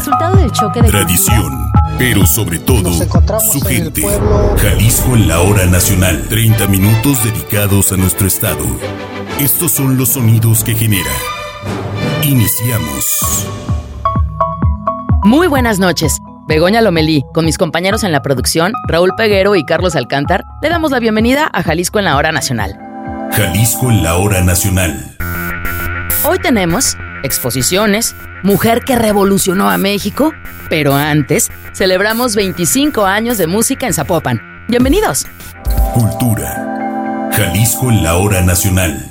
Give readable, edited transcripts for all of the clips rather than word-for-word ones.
resultado del choque de tradición, pero sobre todo su gente. Jalisco en la hora nacional. 30 minutos dedicados a nuestro estado. Estos son los sonidos que genera. Iniciamos. Muy buenas noches. Begoña Lomelí, con mis compañeros en la producción, Raúl Peguero y Carlos Alcántar, le damos la bienvenida a Jalisco en la hora nacional. Jalisco en la hora nacional. Hoy tenemos exposiciones, mujer que revolucionó a México, pero antes celebramos 25 años de música en Zapopan. Bienvenidos. Cultura. Jalisco en la hora nacional.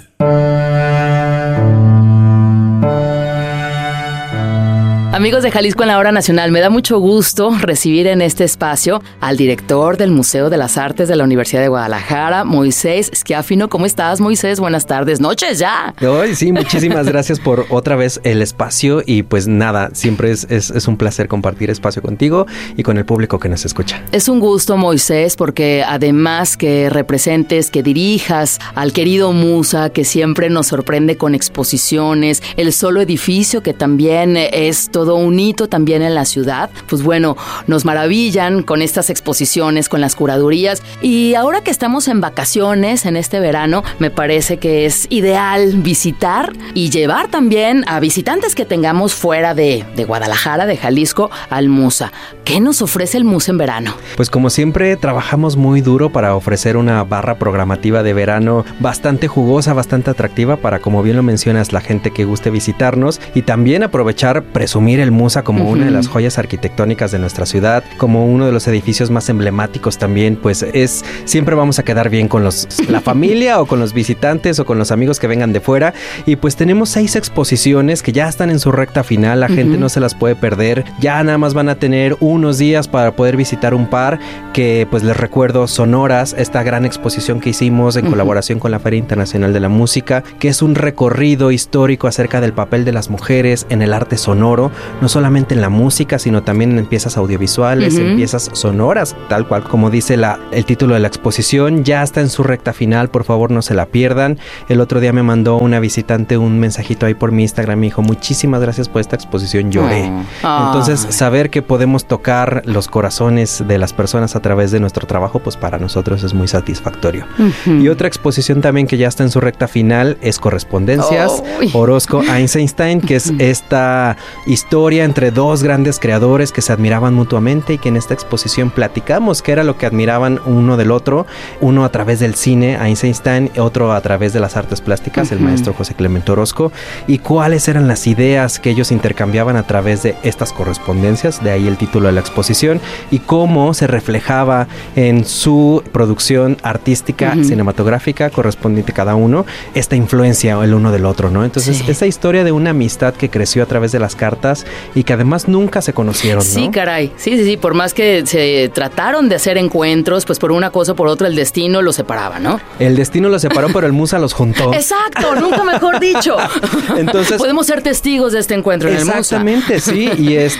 Amigos de Jalisco en la hora nacional, me da mucho gusto recibir en este espacio al director del Museo de las Artes de la Universidad de Guadalajara, Moisés Schiaffino. ¿Cómo estás, Moisés? Buenas tardes, noches ya. Hoy sí, muchísimas gracias por otra vez el espacio y pues nada, siempre es un placer compartir espacio contigo y con el público que nos escucha. Es un gusto, Moisés, porque además que representes, que dirijas al querido Musa, que siempre nos sorprende con exposiciones, el solo edificio que también es todo un hito también en la ciudad, pues bueno, nos maravillan con estas exposiciones, con las curadurías, y ahora que estamos en vacaciones en este verano, me parece que es ideal visitar y llevar también a visitantes que tengamos fuera de Guadalajara, de Jalisco, al Musa. ¿Qué nos ofrece el Musa en verano? Pues como siempre trabajamos muy duro para ofrecer una barra programativa de verano bastante jugosa, bastante atractiva para, como bien lo mencionas, la gente que guste visitarnos, y también aprovechar, presumir el Musa como una de las joyas arquitectónicas de nuestra ciudad, como uno de los edificios más emblemáticos también, pues siempre vamos a quedar bien con la familia o con los visitantes o con los amigos que vengan de fuera. Y pues tenemos 6 exposiciones que ya están en su recta final, la gente no se las puede perder, ya nada más van a tener unos días para poder visitar un par, que pues les recuerdo Sonoras, esta gran exposición que hicimos en colaboración con la Feria Internacional de la Música, que es un recorrido histórico acerca del papel de las mujeres en el arte sonoro, no solamente en la música, sino también en piezas audiovisuales, en piezas sonoras, tal cual como dice el título de la exposición. Ya está en su recta final, por favor no se la pierdan. El otro día me mandó una visitante un mensajito ahí por mi Instagram, me dijo: muchísimas gracias por esta exposición, lloré. Entonces, saber que podemos tocar los corazones de las personas a través de nuestro trabajo, pues para nosotros es muy satisfactorio. Y otra exposición también que ya está en su recta final es Correspondencias, Orozco Eisenstein, que es esta historia entre dos grandes creadores que se admiraban mutuamente y que en esta exposición platicamos qué era lo que admiraban uno del otro, uno a través del cine, Eisenstein, otro a través de las artes plásticas, el maestro José Clemente Orozco, y cuáles eran las ideas que ellos intercambiaban a través de estas correspondencias, de ahí el título de la exposición, y cómo se reflejaba en su producción artística, cinematográfica, correspondiente cada uno, esta influencia el uno del otro, ¿no? Entonces, esa historia de una amistad que creció a través de las cartas y que además nunca se conocieron, ¿no? Sí, caray. Sí. Por más que se trataron de hacer encuentros, pues por una cosa o por otra el destino los separaba, ¿no? El destino los separó, pero el Musa los juntó. Exacto, nunca mejor dicho. Entonces, podemos ser testigos de este encuentro en el Musa. Exactamente, sí.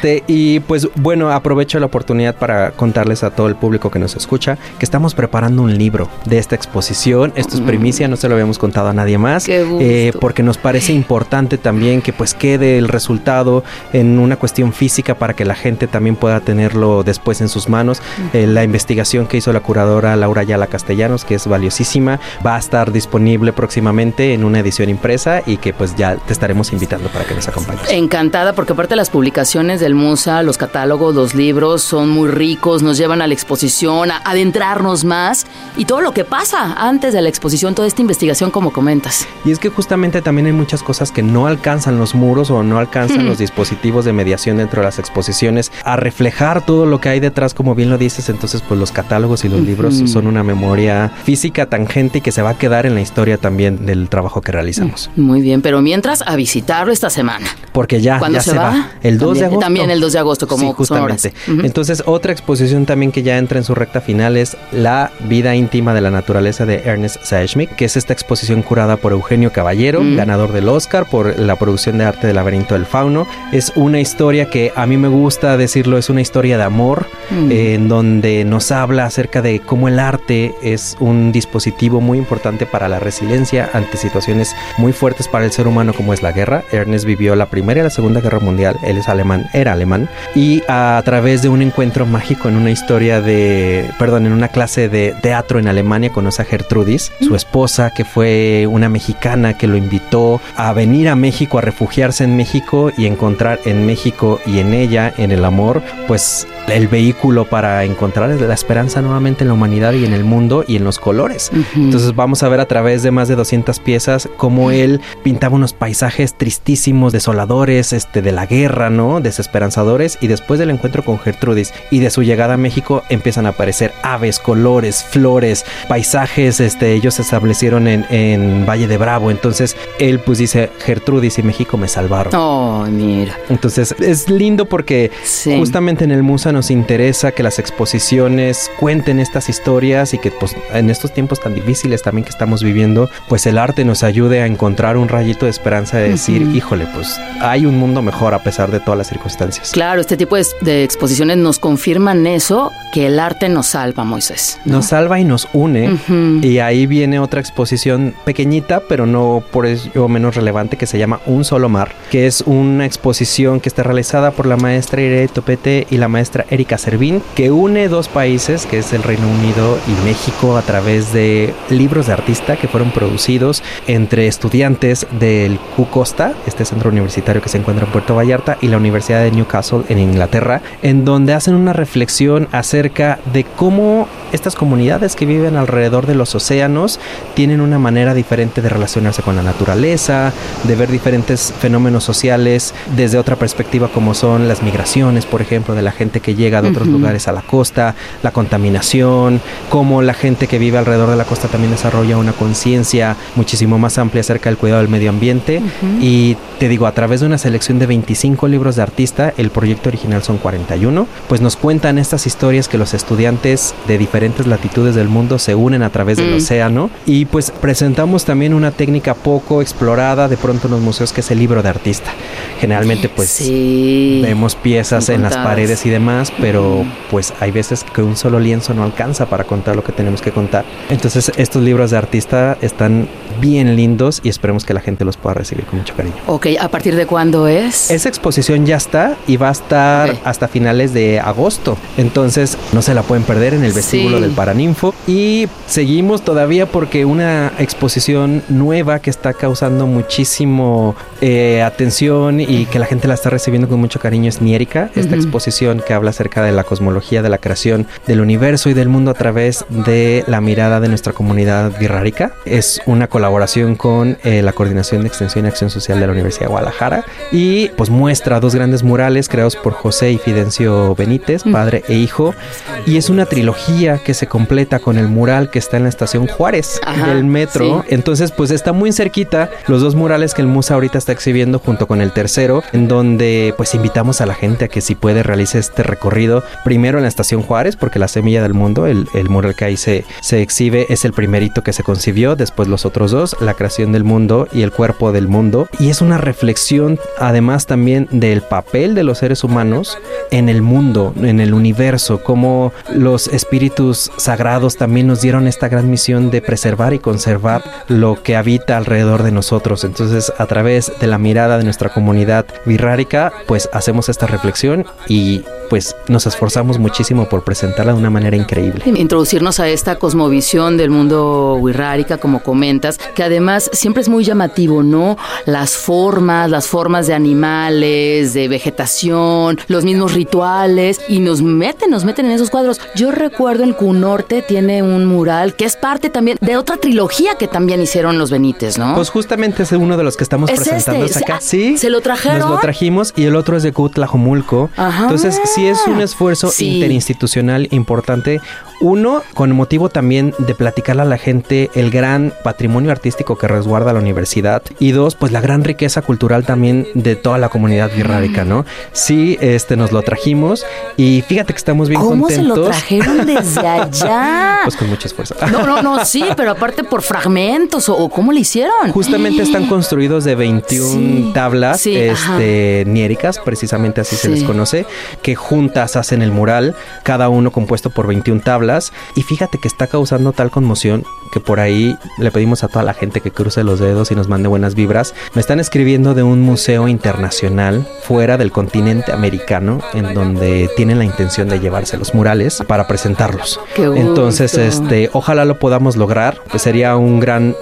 Y pues bueno, aprovecho la oportunidad para contarles a todo el público que nos escucha que estamos preparando un libro de esta exposición. Esto es primicia, no se lo habíamos contado a nadie más. Qué gusto. Porque nos parece importante también que pues quede el resultado en una cuestión física para que la gente también pueda tenerlo después en sus manos. La investigación que hizo la curadora Laura Ayala Castellanos, que es valiosísima, va a estar disponible próximamente en una edición impresa y que pues ya te estaremos invitando para que nos acompañes. Encantada, porque aparte las publicaciones del Musa, los catálogos, los libros son muy ricos, nos llevan a la exposición, a adentrarnos más y todo lo que pasa antes de la exposición, toda esta investigación como comentas. Y es que justamente también hay muchas cosas que no alcanzan los muros o no alcanzan los dispositivos de mediación dentro de las exposiciones a reflejar todo lo que hay detrás, como bien lo dices. Entonces pues los catálogos y los libros son una memoria física tangente y que se va a quedar en la historia también del trabajo que realizamos. Muy bien, pero mientras a visitarlo esta semana. Porque ya se va. El 2 de agosto. También el 2 de agosto, como sí, justamente. Entonces otra exposición también que ya entra en su recta final es La vida íntima de la naturaleza de Ernest Saechmick, que es esta exposición curada por Eugenio Caballero, ganador del Oscar por la producción de arte del Laberinto del Fauno. Es es una historia que a mí me gusta decirlo, es una historia de amor, en donde nos habla acerca de cómo el arte es un dispositivo muy importante para la resiliencia ante situaciones muy fuertes para el ser humano como es la guerra. Ernest vivió la Primera y la Segunda Guerra Mundial, él es alemán, era alemán, y a través de un encuentro mágico en una clase de teatro en Alemania conoce a Gertrudis, su esposa, que fue una mexicana que lo invitó a venir a México, a refugiarse en México y encontrar en México y en ella, en el amor, pues el vehículo para encontrar la esperanza nuevamente en la humanidad y en el mundo y en los colores. Entonces vamos a ver a través de más de 200 piezas cómo él pintaba unos paisajes tristísimos, desoladores, de la guerra, ¿no? Desesperanzadores, y después del encuentro con Gertrudis y de su llegada a México empiezan a aparecer aves, colores, flores, paisajes, ellos se establecieron en Valle de Bravo, entonces él pues dice, Gertrudis y México me salvaron. Oh, mira. Entonces es lindo porque justamente en el Musa nos interesa que las exposiciones cuenten estas historias y que pues en estos tiempos tan difíciles también que estamos viviendo, pues el arte nos ayude a encontrar un rayito de esperanza de decir, híjole, pues hay un mundo mejor a pesar de todas las circunstancias. Claro, este tipo de exposiciones nos confirman eso, que el arte nos salva, Moisés, ¿no? Nos salva y nos une, y ahí viene otra exposición pequeñita, pero no por ello menos relevante, que se llama Un Solo Mar, que es una exposición que está realizada por la maestra Irene Topete y la maestra Erika Servín, que une dos países, que es el Reino Unido y México, a través de libros de artista que fueron producidos entre estudiantes del Q Costa, este centro universitario que se encuentra en Puerto Vallarta, y la Universidad de Newcastle en Inglaterra, en donde hacen una reflexión acerca de cómo estas comunidades que viven alrededor de los océanos tienen una manera diferente de relacionarse con la naturaleza, de ver diferentes fenómenos sociales desde otra perspectiva, como son las migraciones, por ejemplo, de la gente que llega de otros lugares a la costa, la contaminación, cómo la gente que vive alrededor de la costa también desarrolla una conciencia muchísimo más amplia acerca del cuidado del medio ambiente. Y te digo, a través de una selección de 25 libros de artista, el proyecto original son 41, pues nos cuentan estas historias que los estudiantes de diferentes latitudes del mundo se unen a través del océano, y pues presentamos también una técnica poco explorada de pronto en los museos, que es el libro de artista. Generalmente pues vemos piezas en las paredes y demás, pero pues hay veces que un solo lienzo no alcanza para contar lo que tenemos que contar. Entonces estos libros de artista están bien lindos y esperemos que la gente los pueda recibir con mucho cariño. Ok, ¿a partir de cuándo es? Esa exposición ya está y va a estar hasta finales de agosto. Entonces no se la pueden perder en el vestíbulo del Paraninfo. Y seguimos todavía porque una exposición nueva que está causando muchísimo atención y que la gente la está recibiendo con mucho cariño es Niérica, esta exposición que habla acerca de la cosmología, de la creación del universo y del mundo a través de la mirada de nuestra comunidad birrárica. Es una colaboración con la Coordinación de Extensión y Acción Social de la Universidad de Guadalajara, y pues muestra dos grandes murales creados por José y Fidencio Benítez, padre e hijo, y es una trilogía que se completa con el mural que está en la estación Juárez del metro. Entonces pues está muy cerquita los dos murales que el Musa ahorita está exhibiendo junto con el tercero, en donde pues invitamos a la gente a que si puede realice este recorrido primero en la estación Juárez, porque la semilla del mundo, el mural que ahí se exhibe, es el primerito que se concibió, después los otros dos, la creación del mundo y el cuerpo del mundo, y es una reflexión además también del papel de los seres humanos en el mundo, en el universo, cómo los espíritus sagrados también nos dieron esta gran misión de preservar y conservar lo que habita alrededor de nosotros. Entonces a través de la mirada de nuestra comunidad birrárica pues hacemos esta reflexión y pues nos esforzamos muchísimo por presentarla de una manera increíble. Introducirnos a esta cosmovisión del mundo birrárica, como comentas, que además siempre es muy llamativo, ¿no? Las formas de animales, de vegetación, los mismos rituales, y nos meten en esos cuadros. Yo recuerdo en Cunorte tiene un mural que es parte también de otra trilogía que también hicieron los Benítez, ¿no? Pues justamente es uno de los que estamos presentando acá. Sí, ¿se lo trajeron? Nos lo trajimos, y el otro es de Cutlajomulco. Entonces sí es un esfuerzo interinstitucional importante. Uno, con motivo también de platicarle a la gente el gran patrimonio artístico que resguarda la universidad. Y dos, pues la gran riqueza cultural también de toda la comunidad birrárica, ¿no? Sí, nos lo trajimos y fíjate que estamos bien contentos. ¿Cómo se lo trajeron desde allá? Pues con mucho esfuerzo. No, sí, pero aparte por fragmentos o ¿cómo le hicieron? Justamente están construidos de 21 tablas niéricas, precisamente así se les conoce, que juntas hacen el mural, cada uno compuesto por 21 tablas. Y fíjate que está causando tal conmoción que por ahí le pedimos a toda la gente que cruce los dedos y nos mande buenas vibras. Me están escribiendo de un museo internacional fuera del continente americano en donde tienen la intención de llevarse los murales para presentarlos. Qué gusto. Entonces, ojalá lo podamos lograr. Pues sería un gran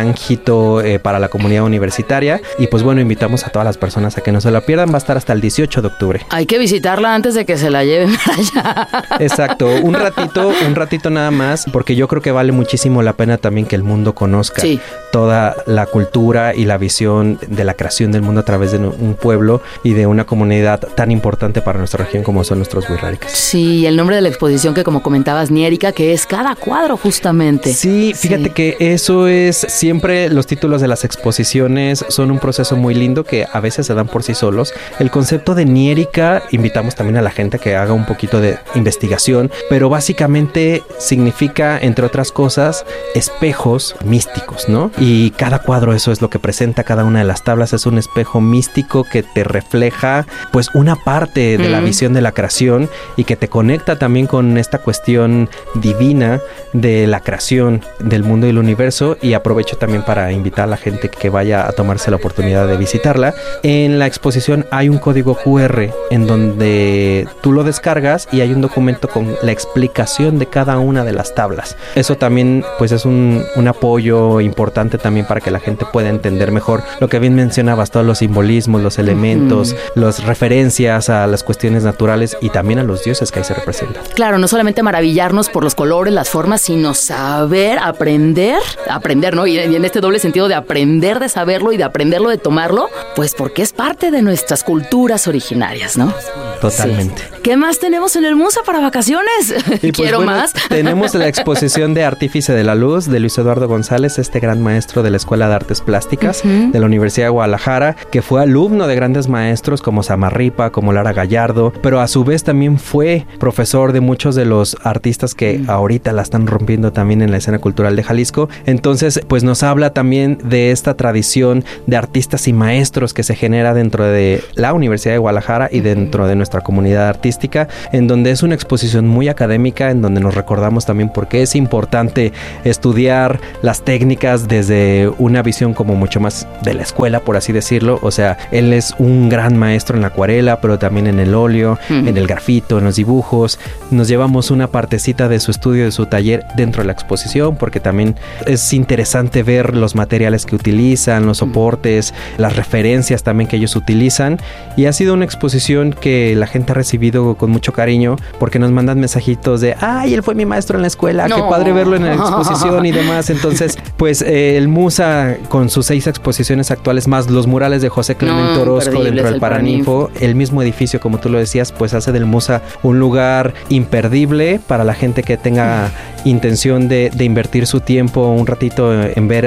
hito para la comunidad universitaria. Y pues bueno, invitamos a todas las personas a que no se la pierdan. Va a estar hasta el 18 de octubre. Hay que visitarla antes de que se la lleven para allá. Exacto, un ratito nada más, porque yo creo que vale muchísimo la pena también que el mundo conozca toda la cultura y la visión de la creación del mundo a través de un pueblo y de una comunidad tan importante para nuestra región como son nuestros birráricas. Sí, el nombre de la exposición que como comentabas, Niérica, que es cada cuadro justamente. Sí, fíjate que eso es siempre los títulos de las exposiciones son un proceso muy lindo que a veces se dan por sí solos. El concepto de Niérica, invitamos también a la gente que haga un poquito de investigación, pero básicamente significa, entre otras cosas, espejos místicos, ¿no? Y cada cuadro eso es lo que presenta, cada una de las tablas es un espejo místico que te refleja pues una parte de la visión de la creación y que te conecta también con esta cuestión divina de la creación del mundo y el universo. Y aprovecho también para invitar a la gente que vaya a tomarse la oportunidad de visitarla. En la exposición hay un código QR en donde tú lo descargas y hay un documento con la explicación de cada una de las tablas. Eso también pues es un apoyo importante también para que la gente pueda entender mejor lo que bien mencionabas, todos los simbolismos, los elementos, las referencias a las cuestiones naturales y también a los dioses que ahí se representan. Claro, no solamente maravillarnos por los colores, las formas, sino saber, aprender, ¿no? Y en este doble sentido de aprender de saberlo y de aprenderlo de tomarlo, pues porque es parte de nuestras culturas originarias, ¿no? Totalmente. Sí. ¿Qué más tenemos en el Musa para vacaciones? Y pues, Quiero más. Tenemos la exposición de Artífice de la Luz de Luis Eduardo González, este gran maestro de la Escuela de Artes Plásticas de la Universidad de Guadalajara, que fue alumno de grandes maestros como Samarripa, como Lara Gallardo, pero a su vez también fue profesor de muchos de los artistas que ahorita la están rompiendo también en la escena cultural de Jalisco. Entonces, pues nos habla también de esta tradición de artistas y maestros que se genera dentro de la Universidad de Guadalajara y dentro de nuestra comunidad artística, en donde es una exposición muy académica, en donde nos recordamos también por qué es importante estudiar las técnicas desde una visión como mucho más de la escuela, por así decirlo. O sea, él es un gran maestro en la acuarela, pero también en el óleo, en el grafito, en los dibujos. Nos llevamos una partecita de su estudio, de su taller dentro de la exposición, porque también es interesante ver los materiales que utilizan, los soportes, las referencias también que ellos utilizan. Y ha sido una exposición que la gente ha recibido con mucho cariño, porque nos mandan mensajitos de ¡ay, él fue mi maestro en la escuela! ¡Qué padre verlo en la exposición! Y demás. Entonces, pues el Musa, con sus 6 exposiciones actuales, más los murales de José Clemente Orozco dentro del Paraninfo, el mismo edificio, como tú lo decías, pues hace del Musa un lugar imperdible para la gente que tenga intención de invertir su tiempo un ratito en ver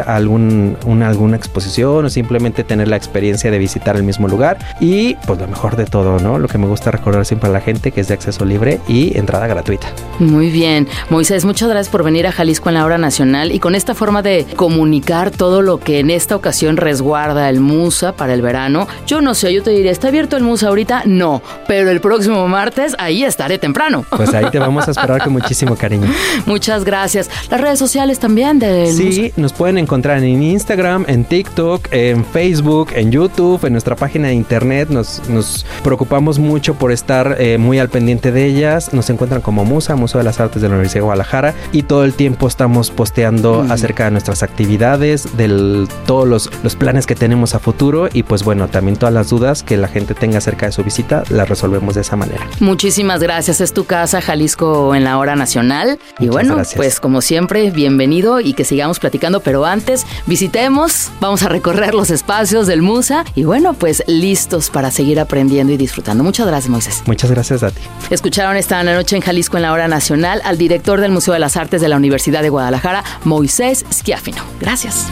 alguna exposición o simplemente tener la experiencia de visitar el mismo lugar. Y pues lo mejor de todo, ¿no? Lo que me gusta recordar siempre a la gente, que es de acceso libre y entrada gratuita. Muy bien. Moisés, muchas gracias por venir a Jalisco en la Hora Nacional y con esta forma de comunicar todo lo que en esta ocasión resguarda el Musa para el verano. Yo no sé, yo te diría, ¿está abierto el Musa ahorita? No, pero el próximo martes ahí estaré temprano. Pues ahí te vamos a esperar con muchísimo cariño. Muchas gracias. Las redes sociales también del Sí, Musa. nos pueden encontrar en Instagram, en TikTok, en Facebook, en YouTube, en nuestra página de internet. Nos preocupamos mucho por estar muy al pendiente de ellas. Nos encuentran como Musa, Museo de las Artes de la Universidad de Guadalajara, y todo el tiempo estamos posteando acerca de nuestras actividades, de todos los planes que tenemos a futuro, y pues bueno, también todas las dudas que la gente tenga acerca de su visita las resolvemos de esa manera. Muchísimas gracias. Es tu casa, Jalisco en la Hora Nacional. Y bueno, gracias. Pues como siempre, bienvenido y que sigamos platicando, pero antes visitemos, vamos a recorrer los espacios del Musa y bueno, pues listos para seguir aprendiendo y disfrutando. Muchas gracias, Moisés. Muchas gracias. Gracias a ti. Escucharon esta noche en Jalisco en la Hora Nacional al director del Museo de las Artes de la Universidad de Guadalajara, Moisés Schiaffino. Gracias.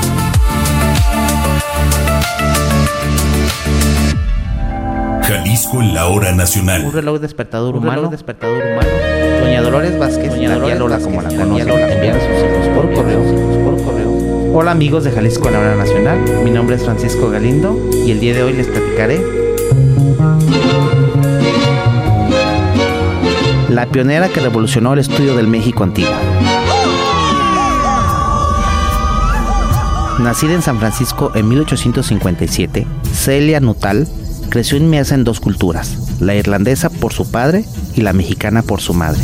Jalisco en la Hora Nacional. Un reloj despertador humano. Doña Dolores Vázquez, la tía Lola como la conoce, enviar a sus hijos por correo. Hola amigos de Jalisco en la Hora Nacional, mi nombre es Francisco Galindo y el día de hoy les platicaré la pionera que revolucionó el estudio del México antiguo. Nacida en San Francisco en 1857, Celia Nuttall creció inmersa en dos culturas, la irlandesa por su padre y la mexicana por su madre.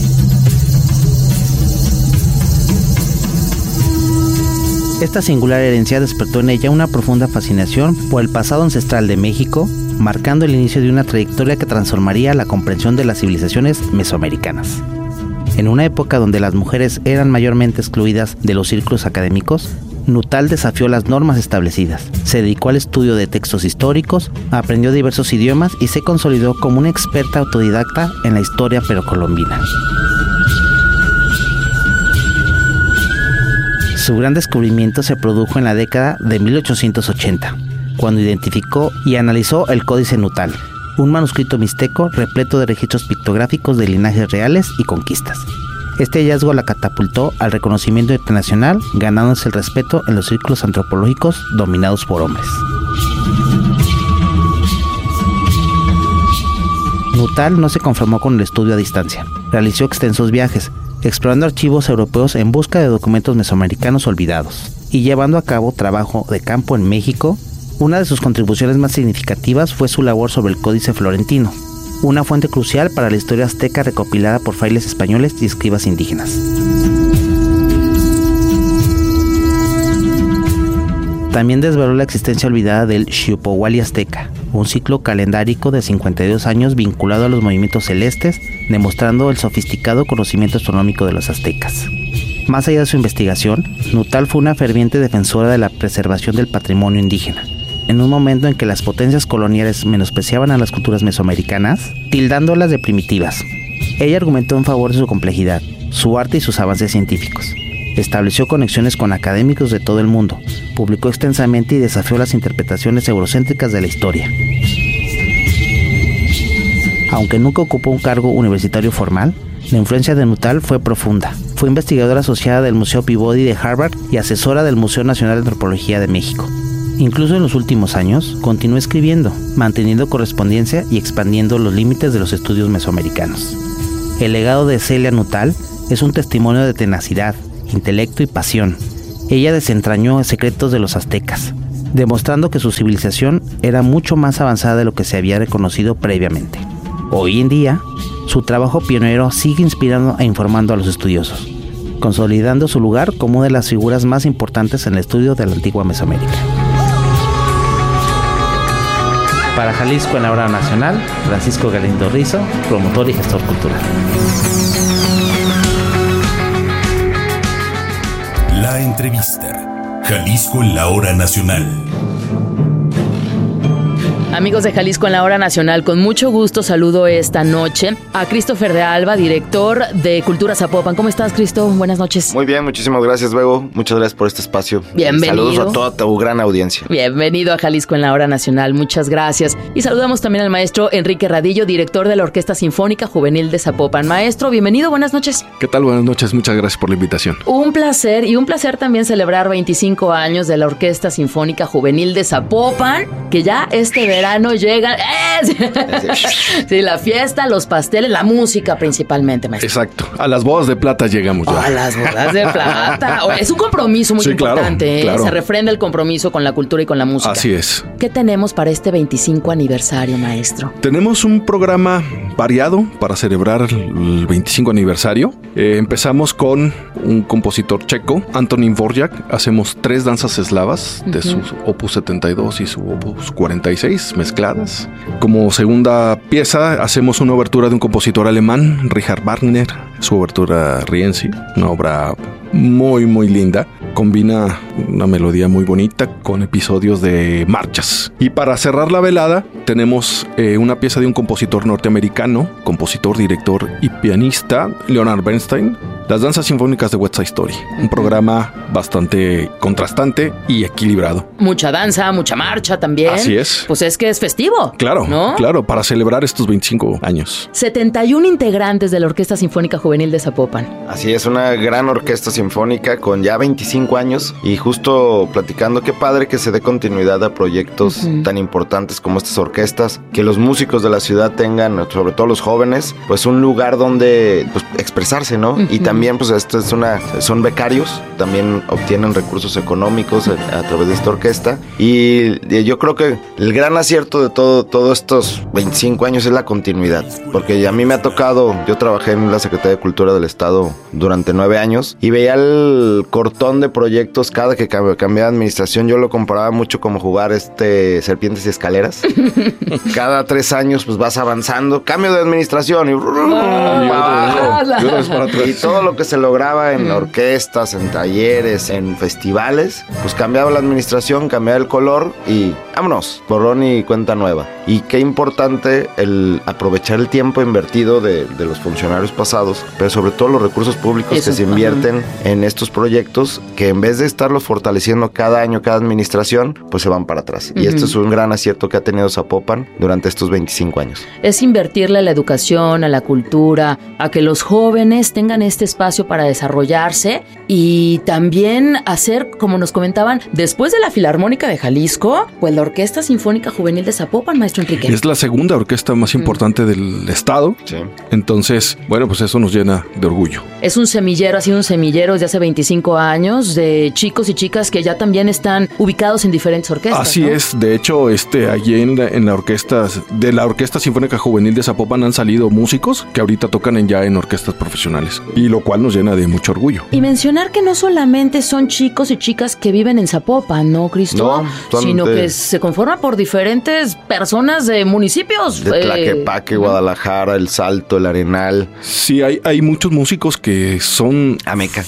Esta singular herencia despertó en ella una profunda fascinación por el pasado ancestral de México, marcando el inicio de una trayectoria que transformaría la comprensión de las civilizaciones mesoamericanas. En una época donde las mujeres eran mayormente excluidas de los círculos académicos, Nuttall desafió las normas establecidas, se dedicó al estudio de textos históricos, aprendió diversos idiomas y se consolidó como una experta autodidacta en la historia precolombina. Su gran descubrimiento se produjo en la década de 1880, cuando identificó y analizó el Códice Nuttall, un manuscrito mixteco repleto de registros pictográficos de linajes reales y conquistas. Este hallazgo la catapultó al reconocimiento internacional, ganándose el respeto en los círculos antropológicos dominados por hombres. Nuttall no se conformó con el estudio a distancia. Realizó extensos viajes, explorando archivos europeos en busca de documentos mesoamericanos olvidados y llevando a cabo trabajo de campo en México. Una de sus contribuciones más significativas fue su labor sobre el Códice Florentino, una fuente crucial para la historia azteca recopilada por frailes españoles y escribas indígenas. También desveló la existencia olvidada del Xiuhpohualli azteca, un ciclo calendárico de 52 años vinculado a los movimientos celestes, demostrando el sofisticado conocimiento astronómico de los aztecas. Más allá de su investigación, Nuttall fue una ferviente defensora de la preservación del patrimonio indígena, en un momento en que las potencias coloniales menospreciaban a las culturas mesoamericanas, tildándolas de primitivas. Ella argumentó en favor de su complejidad, su arte y sus avances científicos. Estableció conexiones con académicos de todo el mundo, publicó extensamente y desafió las interpretaciones eurocéntricas de la historia. Aunque nunca ocupó un cargo universitario formal, la influencia de Nuttall fue profunda. Fue investigadora asociada del Museo Peabody de Harvard y asesora del Museo Nacional de Antropología de México. Incluso en los últimos años, continuó escribiendo, manteniendo correspondencia y expandiendo los límites de los estudios mesoamericanos. El legado de Celia Nuttall es un testimonio de tenacidad, intelecto y pasión. Ella desentrañó secretos de los aztecas, demostrando que su civilización era mucho más avanzada de lo que se había reconocido previamente. Hoy en día, su trabajo pionero sigue inspirando e informando a los estudiosos, consolidando su lugar como una de las figuras más importantes en el estudio de la antigua Mesoamérica. Para Jalisco en la Hora Nacional, Francisco Galindo Rizo, promotor y gestor cultural. La entrevista. Jalisco en la Hora Nacional. Amigos de Jalisco en la Hora Nacional, con mucho gusto saludo esta noche a Christopher de Alba, director de Cultura Zapopan. ¿Cómo estás, Cristo? Buenas noches. Muy bien, muchísimas gracias, Bego. Muchas gracias por este espacio. Bienvenido. Saludos a toda tu gran audiencia. Bienvenido a Jalisco en la Hora Nacional. Muchas gracias. Y saludamos también al maestro Enrique Radillo, director de la Orquesta Sinfónica Juvenil de Zapopan. Maestro, bienvenido. Buenas noches. ¿Qué tal? Buenas noches. Muchas gracias por la invitación. Un placer, y un placer también celebrar 25 años de la Orquesta Sinfónica Juvenil de Zapopan, que ya este verano llega. Sí, la fiesta, los pasteles, la música principalmente, maestro. Exacto. A las bodas de plata llegamos ya. A las bodas de plata. Es un compromiso muy importante. Claro. Se refrenda el compromiso con la cultura y con la música. Así es. ¿Qué tenemos para este 25 aniversario, maestro? Tenemos un programa variado para celebrar el 25 aniversario. Empezamos con un compositor checo, Antonín Dvořák. Hacemos 3 danzas eslavas de su opus 72 y su opus 46 mezcladas. Como segunda pieza hacemos una obertura de un compositor alemán, Richard Wagner, su obertura Rienzi, una obra muy muy linda. Combina una melodía muy bonita con episodios de marchas. Y para cerrar la velada tenemos una pieza de un compositor norteamericano, compositor, director y pianista, Leonard Bernstein, Las Danzas Sinfónicas de West Side Story. Un programa bastante contrastante y equilibrado. Mucha danza, mucha marcha también. Así es. Pues es que es festivo. Claro, ¿no? Claro, para celebrar estos 25 años. 71 integrantes de la Orquesta Sinfónica Juvenil de Zapopan. Así es, una gran orquesta sinfónica con ya 25 años y justo platicando, qué padre que se dé continuidad a proyectos tan importantes como estas orquestas, que los músicos de la ciudad tengan, sobre todo los jóvenes, pues un lugar donde pues, expresarse, ¿no? Y también pues esto es son becarios, también obtienen recursos económicos a través de esta orquesta y yo creo que el gran acierto de todos estos 25 años es la continuidad, porque a mí me ha tocado, yo trabajé en la Secretaría de Cultura del Estado durante 9 años y veía el cortón de proyectos cada que cambiaba de administración. Yo lo comparaba mucho como jugar serpientes y escaleras. Cada 3 años pues vas avanzando, cambio de administración y y todo lo que se lograba en orquestas, en talleres, en festivales, pues cambiaba la administración, cambiaba el color y vámonos, borrón y cuenta nueva. Y qué importante el aprovechar el tiempo invertido de los funcionarios pasados, pero sobre todo los recursos públicos que se invierten en estos proyectos, que en vez de estarlos fortaleciendo cada año, cada administración, pues se van para atrás. Y esto es un gran acierto que ha tenido Zapopan durante estos 25 años. Es invertirle a la educación, a la cultura, a que los jóvenes tengan este espacio para desarrollarse y también hacer, como nos comentaban, después de la Filarmónica de Jalisco, pues la Orquesta Sinfónica Juvenil de Zapopan, maestro Enrique. Es la segunda orquesta más importante del estado. Sí. Entonces, bueno, pues eso nos llena de orgullo. Es un semillero, ha sido un semillero desde hace 25 años de chicos y chicas que ya también están ubicados en diferentes orquestas. Así, ¿no? Es, de hecho, allí en la orquesta de la Orquesta Sinfónica Juvenil de Zapopan han salido músicos que ahorita tocan ya en orquestas profesionales, y lo cual nos llena de mucho orgullo. Y mencionar que no solamente son chicos y chicas que viven en Zapopan, ¿no, Cristo? No, sino que se conforma por diferentes personas de municipios. De Tlaquepaque, Guadalajara, El Salto, El Arenal. Sí, hay muchos músicos que son Ameca.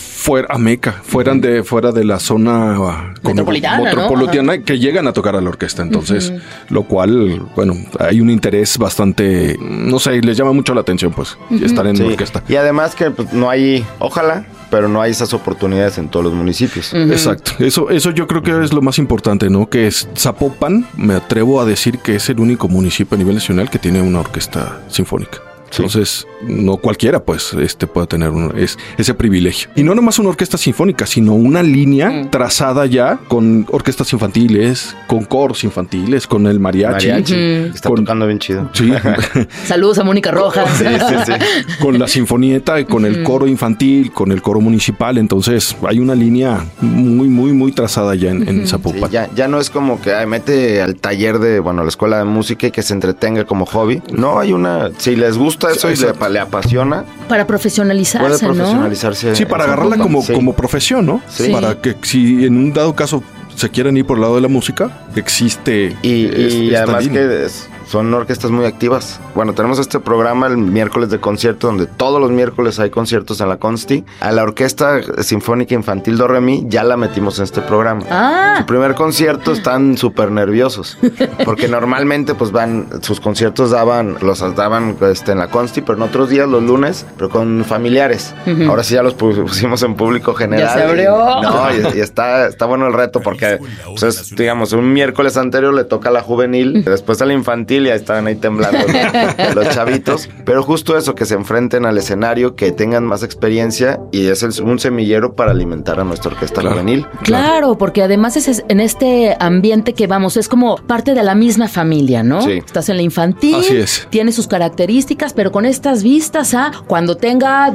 Fuera de la zona metropolitana, ¿no? Que llegan a tocar a la orquesta. Entonces, lo cual, bueno, hay un interés bastante, no sé, les llama mucho la atención, pues, estar en la orquesta. Y además que pues, no hay, ojalá, pero no hay esas oportunidades en todos los municipios. Exacto. Eso yo creo que es lo más importante, ¿no? Que es Zapopan, me atrevo a decir que es el único municipio a nivel nacional que tiene una orquesta sinfónica. Entonces, no cualquiera, pues, puede tener ese privilegio. Y no nomás una orquesta sinfónica, sino una línea trazada ya con orquestas infantiles, con coros infantiles, con el mariachi. Está tocando bien chido. Sí. Saludos a Mónica Rojas. Sí. Con la sinfonieta, con el coro infantil, con el coro municipal. Entonces, hay una línea muy, muy, muy trazada ya en Zapopan. Sí, ya no es como que mete al taller de, la escuela de música y que se entretenga como hobby. No, hay si les gusta eso y le apasiona. Para profesionalizarse, puede profesionalizarse. Sí, para agarrarla como profesión, ¿no? Sí. Para que si en un dado caso se quieren ir por el lado de la música, existe y además línea. Que son orquestas muy activas. Bueno, tenemos este programa el miércoles de concierto, donde todos los miércoles hay conciertos en la Consti. A la Orquesta Sinfónica Infantil Do Re Mi ya la metimos en este programa. Su primer concierto están súper nerviosos, porque normalmente pues sus conciertos los daban en la Consti, pero en otros días, los lunes, pero con familiares. Ahora sí ya los pusimos en público general. Ya se abrió. Y está bueno el reto, porque pues digamos, un miércoles anterior le toca a la juvenil, después a la infantil, ya estaban ahí temblando los chavitos, pero justo eso, que se enfrenten al escenario, que tengan más experiencia, y es un semillero para alimentar a nuestra orquesta juvenil. Claro, porque además es en este ambiente que es como parte de la misma familia, ¿no? Sí. Estás en la infantil, así es. Tiene sus características, pero con estas vistas cuando tenga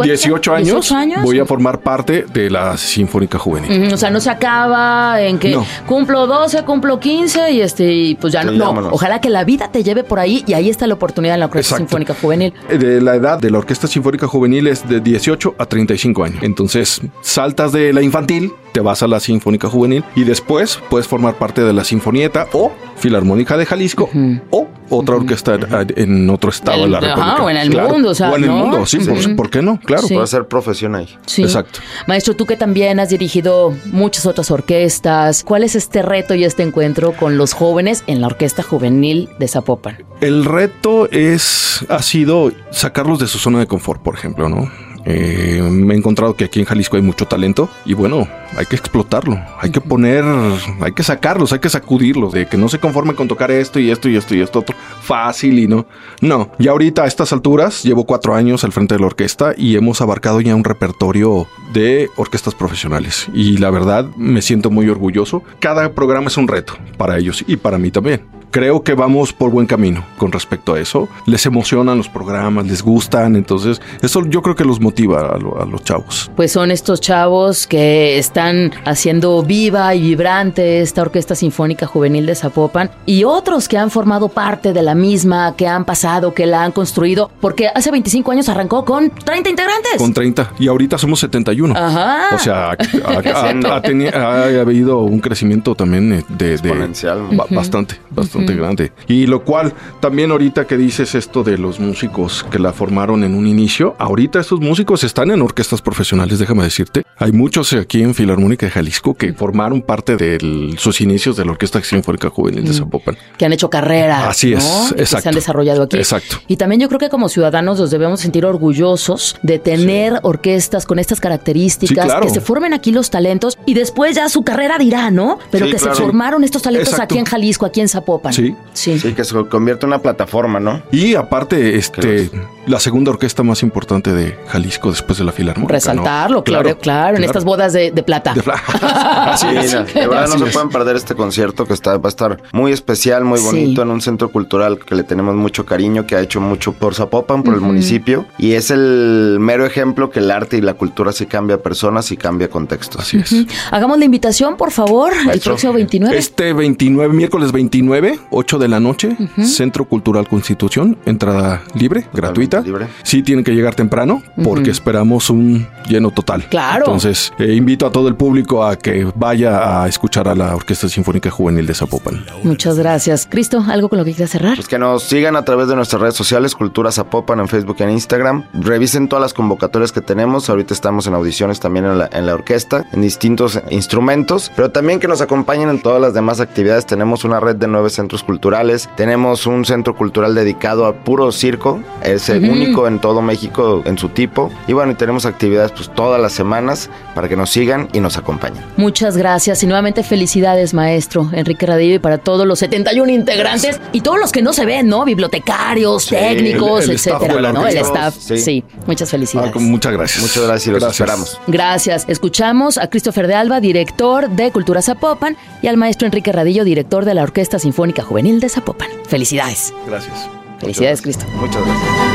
18 años, voy a formar parte de la Sinfónica Juvenil. O sea, no se acaba en que cumplo 12, cumplo 15 y pues ya no. Ojalá que la vida te lleve por ahí, y ahí está la oportunidad en la Orquesta Sinfónica Juvenil. La edad de la Orquesta Sinfónica Juvenil es de 18 a 35 años. Entonces, saltas de la infantil, te vas a la Sinfónica Juvenil y después puedes formar parte de la Sinfonieta o Filarmónica de Jalisco o otra orquesta en otro estado de la República. O en el mundo, o sea, o en el mundo, sí, ¿por qué no? Claro. Sí. Puede ser profesión ahí. Sí. Exacto. Maestro, tú que también has dirigido muchas otras orquestas, ¿cuál es este reto y este encuentro con los jóvenes en la Orquesta Juvenil de Zapopan? El reto ha sido sacarlos de su zona de confort, por ejemplo, ¿no? Me he encontrado que aquí en Jalisco hay mucho talento y bueno, hay que explotarlo, hay que sacarlos, hay que sacudirlos, de que no se conformen con tocar esto y esto y esto y esto otro fácil y no, ya ahorita a estas alturas llevo 4 años al frente de la orquesta y hemos abarcado ya un repertorio de orquestas profesionales y la verdad me siento muy orgulloso. Cada programa es un reto para ellos y para mí también. Creo que vamos por buen camino con respecto a eso. Les emocionan los programas, les gustan, entonces eso yo creo que los motiva a los chavos. Pues son estos chavos que están haciendo viva y vibrante esta Orquesta Sinfónica Juvenil de Zapopan y otros que han formado parte de la misma, que han pasado, que la han construido, porque hace 25 años arrancó con 30 integrantes. Con 30 y ahorita somos 71. Ajá. O sea, ha habido un crecimiento también de exponencial, bastante grande. Y lo cual, también ahorita que dices esto de los músicos que la formaron en un inicio, ahorita estos músicos están en orquestas profesionales, déjame decirte. Hay muchos aquí en Filarmónica de Jalisco que formaron parte de sus inicios de la Orquesta Sinfónica Juvenil de Zapopan. Que han hecho carrera. Así es, ¿no? exacto. Que se han desarrollado aquí. Exacto. Y también yo creo que como ciudadanos nos debemos sentir orgullosos de tener orquestas con estas características, sí, claro. Que se formen aquí los talentos y después ya su carrera dirá, ¿no? Pero sí, que claro. se formaron estos talentos Exacto. aquí en Jalisco, aquí en Zapopan. Sí, que se convierte en una plataforma, ¿no? Y aparte, la segunda orquesta más importante de Jalisco después de la Filarmónica. Resaltarlo, ¿no? claro, en estas bodas de plata. Así es. De verdad no se pueden perder este concierto que va a estar muy especial, muy bonito, en un centro cultural que le tenemos mucho cariño, que ha hecho mucho por Zapopan, por el municipio, y es el mero ejemplo que el arte y la cultura sí cambia personas y cambia contextos. Así es. Hagamos la invitación, por favor, Maestro. el próximo 29. Miércoles 29, 8 de la noche, Centro Cultural Constitución, entrada libre, gratuita. Libre. Sí tienen que llegar temprano porque esperamos un lleno total. Claro. Entonces, invito a todo el público a que vaya a escuchar a la Orquesta Sinfónica Juvenil de Zapopan. Muchas gracias. Cristo, ¿algo con lo que quieras cerrar? Pues que nos sigan a través de nuestras redes sociales, Cultura Zapopan en Facebook y en Instagram. Revisen todas las convocatorias que tenemos. Ahorita estamos en audiciones también en la orquesta, en distintos instrumentos, pero también que nos acompañen en todas las demás actividades. Tenemos una red de 9 centros culturales. Tenemos un centro cultural dedicado a puro circo. Es el único en todo México en su tipo. Y bueno, y tenemos actividades pues todas las semanas para que nos sigan y nos acompañen. Muchas gracias y nuevamente felicidades, maestro Enrique Radillo, y para todos los 71 integrantes y todos los que no se ven, ¿no? Bibliotecarios, técnicos, el staff etcétera, ¿no? El staff. Sí. Sí, muchas felicidades. Muchas gracias. Muchas gracias y los esperamos. Gracias. Escuchamos a Christopher de Alba, director de Cultura Zapopan, y al maestro Enrique Radillo, director de la Orquesta Sinfónica Juvenil de Zapopan. Felicidades. Gracias. Felicidades, Cristo. Muchas gracias.